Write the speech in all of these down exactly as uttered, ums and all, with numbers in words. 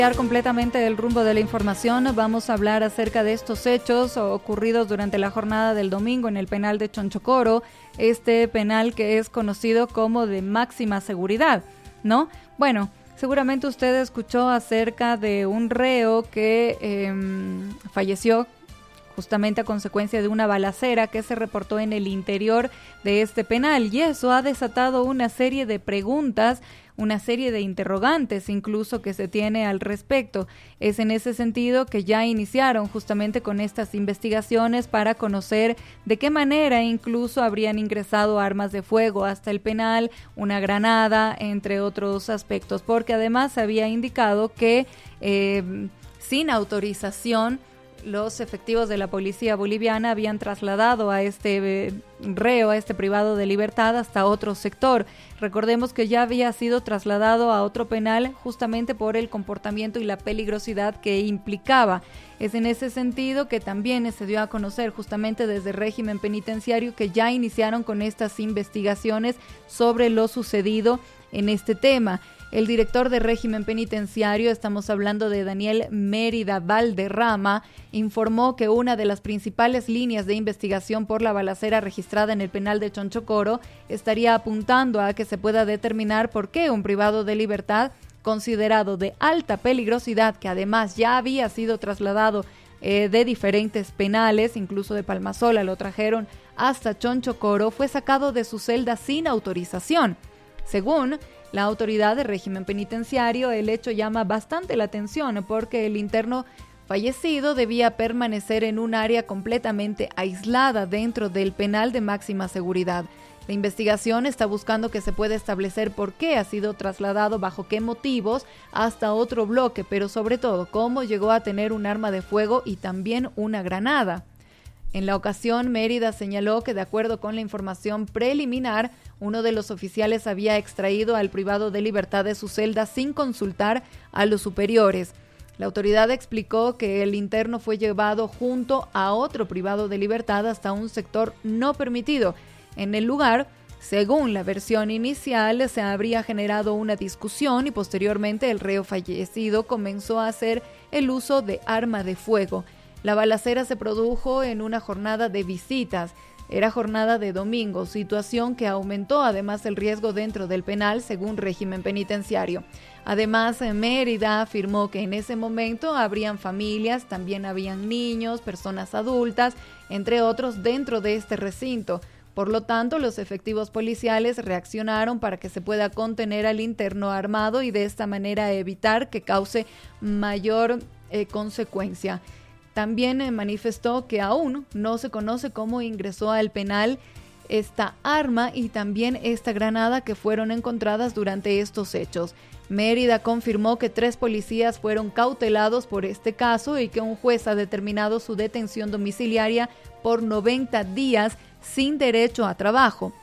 Completamente el rumbo de la información, vamos a hablar acerca de estos hechos ocurridos durante la jornada del domingo en el penal de Chonchocoro, este penal que es conocido como de máxima seguridad, ¿no? Bueno, seguramente usted escuchó acerca de un reo que eh, falleció justamente a consecuencia de una balacera que se reportó en el interior de este penal, y eso ha desatado una serie de preguntas, una serie de interrogantes incluso que se tiene al respecto. Es en ese sentido que ya iniciaron justamente con estas investigaciones para conocer de qué manera incluso habrían ingresado armas de fuego hasta el penal, una granada, entre otros aspectos, porque además había indicado que eh, sin autorización los efectivos de la policía boliviana habían trasladado a este eh, reo, a este privado de libertad, hasta otro sector. Recordemos que ya había sido trasladado a otro penal justamente por el comportamiento y la peligrosidad que implicaba. Es en ese sentido que también se dio a conocer justamente desde el régimen penitenciario que ya iniciaron con estas investigaciones sobre lo sucedido en este tema. El director de régimen penitenciario, estamos hablando de Daniel Mérida Valderrama, informó que una de las principales líneas de investigación por la balacera registrada en el penal de Chonchocoro estaría apuntando a que se pueda determinar por qué un privado de libertad considerado de alta peligrosidad, que además ya había sido trasladado eh, de diferentes penales, incluso de Palmasola lo trajeron hasta Chonchocoro, fue sacado de su celda sin autorización. Según la autoridad de régimen penitenciario, el hecho llama bastante la atención porque el interno fallecido debía permanecer en un área completamente aislada dentro del penal de máxima seguridad. La investigación está buscando que se pueda establecer por qué ha sido trasladado, bajo qué motivos, hasta otro bloque, pero sobre todo cómo llegó a tener un arma de fuego y también una granada. En la ocasión, Mérida señaló que de acuerdo con la información preliminar, uno de los oficiales había extraído al privado de libertad de su celda sin consultar a los superiores. La autoridad explicó que el interno fue llevado junto a otro privado de libertad hasta un sector no permitido. En el lugar, según la versión inicial, se habría generado una discusión y posteriormente el reo fallecido comenzó a hacer el uso de arma de fuego. La balacera se produjo en una jornada de visitas. Era jornada de domingo, situación que aumentó además el riesgo dentro del penal, según régimen penitenciario. Además, Mérida afirmó que en ese momento habrían familias, también habían niños, personas adultas, entre otros, dentro de este recinto. Por lo tanto, los efectivos policiales reaccionaron para que se pueda contener al interno armado y de esta manera evitar que cause mayor eh, consecuencia. También eh, manifestó que aún no se conoce cómo ingresó al penal esta arma y también esta granada que fueron encontradas durante estos hechos. Mérida confirmó que tres policías fueron cautelados por este caso y que un juez ha determinado su detención domiciliaria por noventa días sin derecho a trabajo.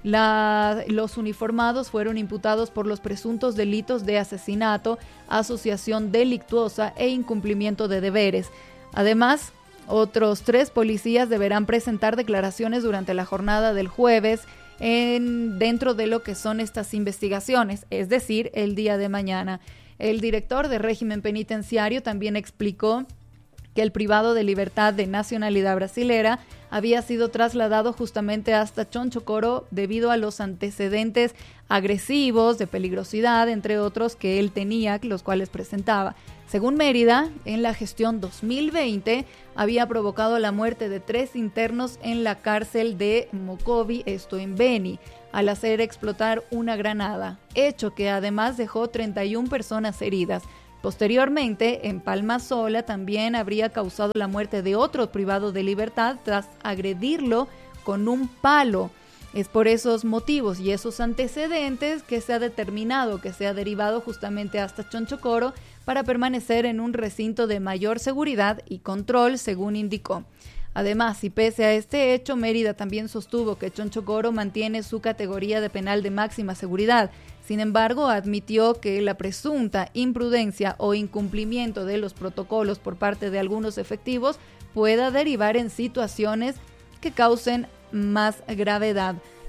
La, los uniformados fueron imputados por los presuntos delitos de asesinato, asociación delictuosa e incumplimiento de deberes. Además, otros tres policías deberán presentar declaraciones durante la jornada del jueves en, dentro de lo que son estas investigaciones, es decir, el día de mañana. El director de régimen penitenciario también explicó que el privado de libertad de nacionalidad brasilera había sido trasladado justamente hasta Chonchocoro debido a los antecedentes agresivos, de peligrosidad, entre otros, que él tenía, los cuales presentaba. Según Mérida, en la gestión dos mil veinte había provocado la muerte de tres internos en la cárcel de Mocovi, esto en Beni, al hacer explotar una granada, hecho que además dejó treinta y una personas heridas. Posteriormente, en Palmasola también habría causado la muerte de otro privado de libertad tras agredirlo con un palo. Es por esos motivos y esos antecedentes que se ha determinado que se ha derivado justamente hasta Chonchocoro para permanecer en un recinto de mayor seguridad y control, según indicó. Además, y pese a este hecho, Mérida también sostuvo que Chonchocoro mantiene su categoría de penal de máxima seguridad. Sin embargo, admitió que la presunta imprudencia o incumplimiento de los protocolos por parte de algunos efectivos pueda derivar en situaciones que causen más gravedad.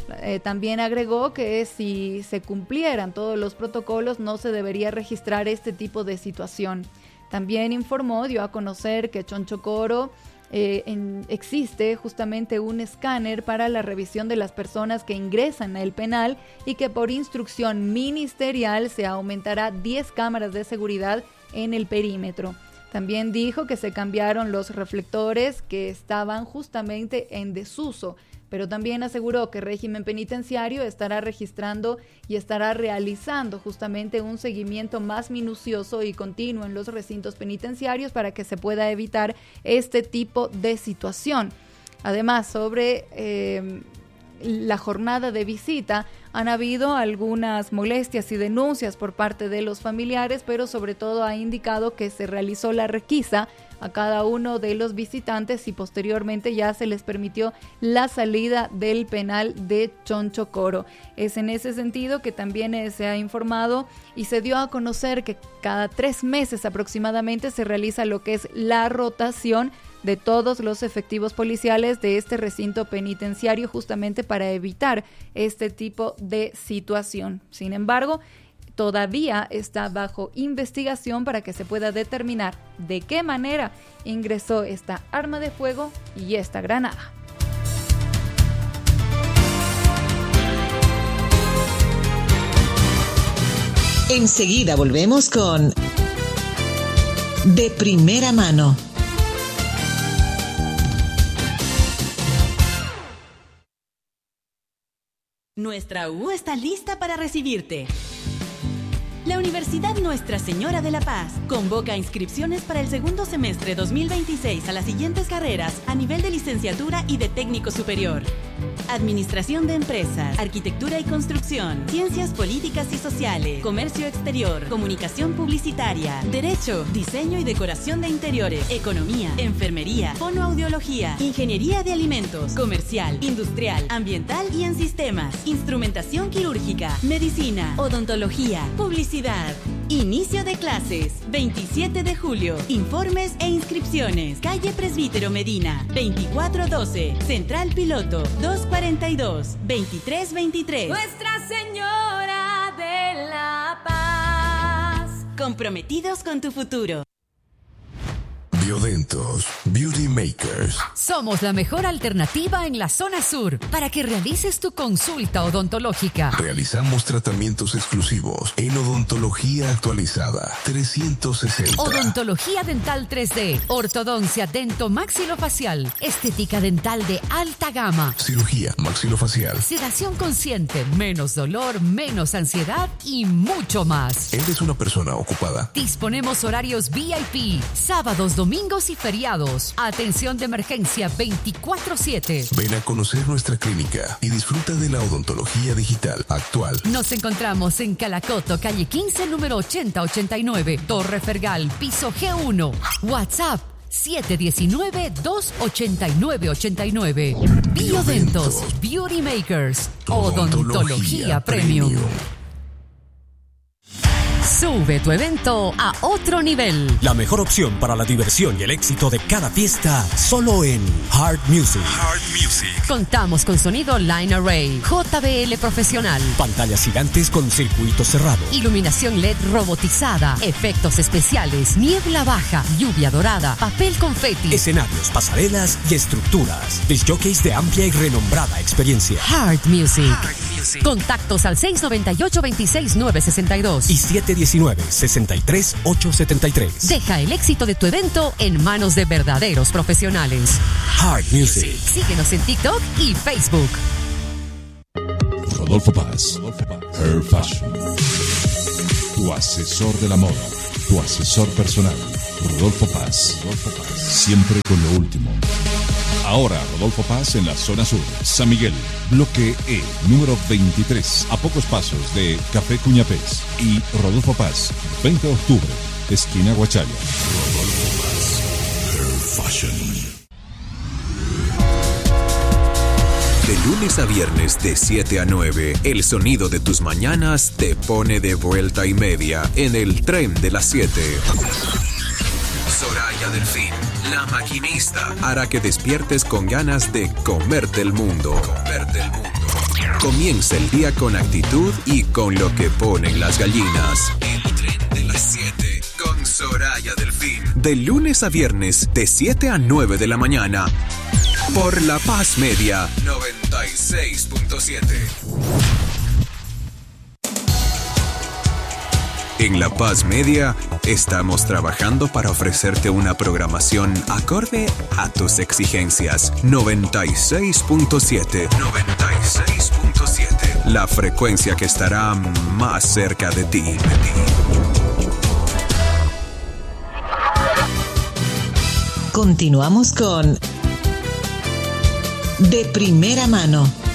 Eh, también agregó que si se cumplieran todos los protocolos no se debería registrar este tipo de situación. También informó, dio a conocer que Chonchocoro eh, en, existe justamente un escáner para la revisión de las personas que ingresan al penal y que por instrucción ministerial se aumentará diez cámaras de seguridad en el perímetro. También dijo que se cambiaron los reflectores que estaban justamente en desuso, pero también aseguró que el régimen penitenciario estará registrando y estará realizando justamente un seguimiento más minucioso y continuo en los recintos penitenciarios para que se pueda evitar este tipo de situación. Además, sobre eh, la jornada de visita, han habido algunas molestias y denuncias por parte de los familiares, pero sobre todo ha indicado que se realizó la requisa a cada uno de los visitantes y posteriormente ya se les permitió la salida del penal de Chonchocoro. Es en ese sentido que también eh, se ha informado y se dio a conocer que cada tres meses aproximadamente se realiza lo que es la rotación de todos los efectivos policiales de este recinto penitenciario justamente para evitar este tipo de situación. Sin embargo, todavía está bajo investigación para que se pueda determinar de qué manera ingresó esta arma de fuego y esta granada. Enseguida volvemos con De Primera Mano. Nuestra U está lista para recibirte. La Universidad Nuestra Señora de la Paz convoca inscripciones para el segundo semestre dos mil veintiséis a las siguientes carreras a nivel de licenciatura y de técnico superior: Administración de Empresas, Arquitectura y Construcción, Ciencias Políticas y Sociales, Comercio Exterior, Comunicación Publicitaria, Derecho, Diseño y Decoración de Interiores, Economía, Enfermería, Fonoaudiología, Ingeniería de Alimentos, Comercial, Industrial, Ambiental y en Sistemas, Instrumentación Quirúrgica, Medicina, Odontología, Publicidad. Inicio de clases, veintisiete de julio. Informes e inscripciones. Calle Presbítero Medina, veinticuatro doce. Central Piloto, dos cuarenta y dos, veintitrés veintitrés. Nuestra Señora de la Paz. Comprometidos con tu futuro. Biodentos Beauty Makers. Somos la mejor alternativa en la zona sur para que realices tu consulta odontológica. Realizamos tratamientos exclusivos en odontología actualizada trescientos sesenta. Odontología dental tres D, ortodoncia dento-maxilofacial, estética dental de alta gama, cirugía maxilofacial, sedación consciente, menos dolor, menos ansiedad y mucho más. ¿Eres una persona ocupada? Disponemos horarios V I P, sábados, domingos y feriados. Atención de emergencia veinticuatro siete. Ven a conocer nuestra clínica y disfruta de la odontología digital actual. Nos encontramos en Calacoto, calle quince, número ochenta ochenta y nueve, Torre Fergal, piso G uno. WhatsApp siete uno nueve, dos ocho nueve ocho nueve. Biodentos Beauty Makers. Odontología, Odontología Premium. Premium. Sube tu evento a otro nivel. La mejor opción para la diversión y el éxito de cada fiesta, solo en Heart Music. Heart Music. Contamos con sonido Line Array, J B L profesional, pantallas gigantes con circuito cerrado, iluminación L E D robotizada, efectos especiales, niebla baja, lluvia dorada, papel confeti, escenarios, pasarelas y estructuras. Disjockeys de amplia y renombrada experiencia. Heart Music. Heart Music. Contactos al seis nueve ocho, veintiséis nueve sesenta y dos y siete uno nueve, sesenta y tres, ocho setenta y tres. Deja el éxito de tu evento en manos de verdaderos profesionales. Heart Music. Síguenos en TikTok y Facebook. Rodolfo Paz, Hair Fashion. Tu asesor de la moda, tu asesor personal. Rodolfo Paz. Rodolfo Paz. Siempre con lo último. Ahora Rodolfo Paz en la zona sur, San Miguel, bloque E, número veintitrés, a pocos pasos de Café Cuñapés. Y Rodolfo Paz, veinte de octubre, esquina Guachalla. Rodolfo Paz, Hair Fashion. De lunes a viernes de siete a nueve, el sonido de tus mañanas te pone de vuelta y media en el tren de las siete. Soraya Delfín, la maquinista, hará que despiertes con ganas de comerte el mundo. Comerte el mundo. Comienza el día con actitud y con lo que ponen las gallinas. El tren de las siete con Soraya Delfín. De lunes a viernes, de siete a nueve de la mañana. Por La Paz Media, noventa y seis punto siete. En La Paz Media estamos trabajando para ofrecerte una programación acorde a tus exigencias. noventa y seis punto siete. noventa y seis punto siete. La frecuencia que estará más cerca de ti. De ti. Continuamos con De Primera Mano.